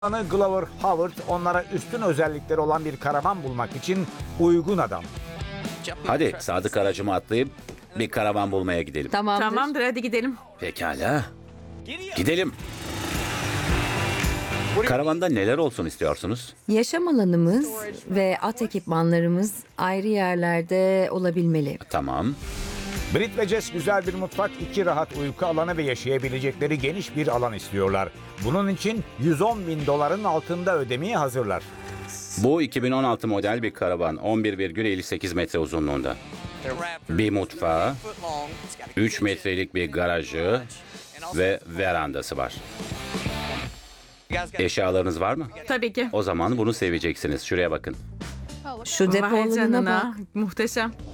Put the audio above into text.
Glover Howard onlara üstün özellikleri olan bir karavan bulmak için uygun adam. Hadi Sadık aracıma atlayıp bir karavan bulmaya gidelim. Tamamdır hadi gidelim. Pekala. Gidelim. Karavanda neler olsun istiyorsunuz? Yaşam alanımız ve at ekipmanlarımız ayrı yerlerde olabilmeli. Tamam. Brit ve Jess güzel bir mutfak, 2 rahat uyku alanı ve yaşayabilecekleri geniş bir alan istiyorlar. Bunun için 110 bin doların altında ödemeye hazırlar. Bu 2016 model bir karavan. 11,58 metre uzunluğunda. Bir mutfağı, 3 metrelik bir garajı ve verandası var. Eşyalarınız var mı? Tabii ki. O zaman bunu seveceksiniz. Şuraya bakın. Şu depo Vay alanına canına. bak. Muhteşem.